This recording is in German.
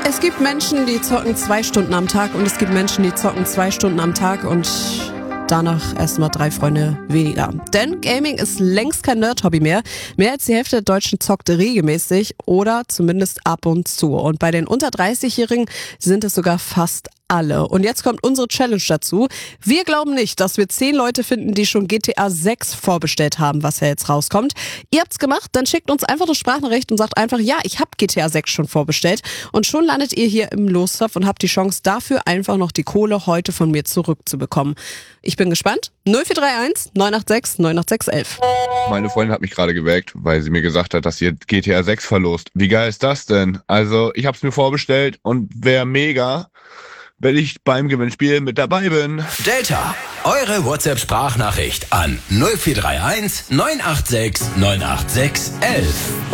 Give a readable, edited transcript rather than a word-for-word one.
Es gibt Menschen, die zocken 2 Stunden am Tag und es gibt Menschen, die zocken 2 Stunden am Tag und danach erstmal 3 Freunde weniger. Denn Gaming ist längst kein Nerd-Hobby mehr. Mehr als die Hälfte der Deutschen zockt regelmäßig oder zumindest ab und zu. Und bei den unter 30-Jährigen sind es sogar fast alle. Und jetzt kommt unsere Challenge dazu. Wir glauben nicht, dass wir 10 Leute finden, die schon GTA 6 vorbestellt haben, was ja jetzt rauskommt. Ihr habt's gemacht, dann schickt uns einfach eine Sprachnachricht und sagt einfach, ja, ich habe GTA 6 schon vorbestellt. Und schon landet ihr hier im Lostopf und habt die Chance dafür einfach noch die Kohle heute von mir zurückzubekommen. Ich bin gespannt. 0431 986 986 11. Meine Freundin hat mich gerade geweckt, weil sie mir gesagt hat, dass ihr GTA 6 verlost. Wie geil ist das denn? Also, ich hab's mir vorbestellt und wäre mega, wenn ich beim Gewinnspiel mit dabei bin. Delta, eure WhatsApp-Sprachnachricht an 0431 986 986 11.